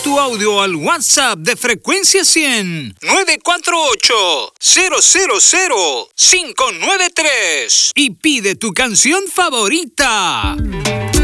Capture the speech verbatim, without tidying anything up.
tu audio al WhatsApp de Frecuencia cien, nueve cuatro ocho, cero cero cero, cinco nueve tres y pide tu canción favorita.